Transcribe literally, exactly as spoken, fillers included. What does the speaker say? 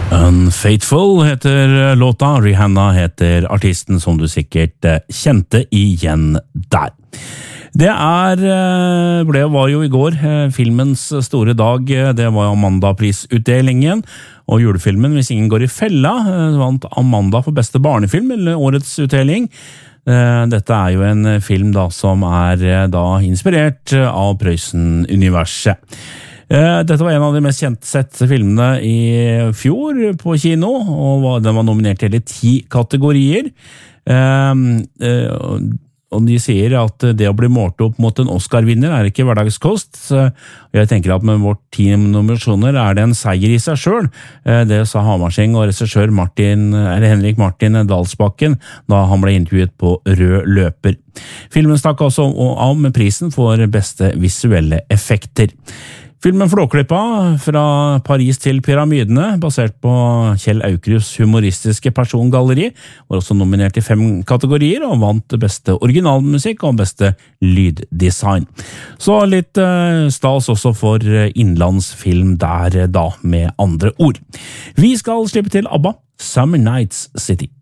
Unfaithful heter låta, Rihanna heter artisten som du sikkert kjente igjen der. Det er, ble, var jo i går filmens store dag, det var Amanda-prisutdelingen, og julefilmen Hvis ingen går i fella vant Amanda for beste barnefilm, eller årets utdeling. Dette er jo en film da, som er da, inspirert av Prøysen-universet. Dette var en av de mest kjent sette filmene i fjor på kino, og den var nominert til ti kategorier. Og de sier at det å bli målt opp mot en Oscar-vinner er ikke hverdagskost. Jeg tenker at med vårt ti nominasjoner er det en seier i seg selv. Det sa Hamarseng og regissør Martin, eller Henrik Martin Dalsbakken da han ble intervjuet på Rød løper. Filmen stakk også av med prisen for beste visuelle effekter. Filmen Flåklypa, fra Paris til pyramidene, basert på Kjell Aukrus humoristiske persongalleri, var også nominert i fem kategorier og vant beste originalmusikk og beste lyddesign. Så litt uh, stas også for innlandsfilm der da, med andre ord. Vi skal slippe til ABBA, Summer Nights City.